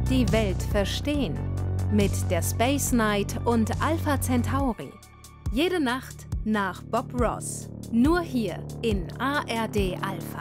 Die Welt verstehen. Mit der Space Night und Alpha Centauri. Jede Nacht nach Bob Ross. Nur hier in ARD Alpha.